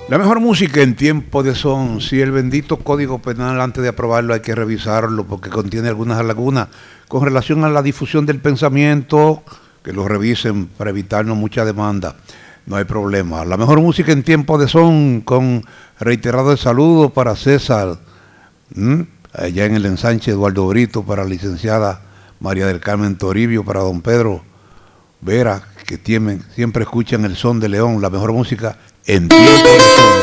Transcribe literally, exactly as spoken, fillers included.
La mejor música en tiempo de son, si el bendito Código Penal antes de aprobarlo hay que revisarlo porque contiene algunas lagunas con relación a la difusión del pensamiento, que lo revisen para evitarnos mucha demanda, no hay problema. La mejor música en tiempo de son, con reiterado saludo para César, ¿m? allá en el ensanche Eduardo Brito, para la licenciada María del Carmen Toribio, para don Pedro Vera, que tienen, siempre escuchan el son de León, la mejor música en tiempo de son.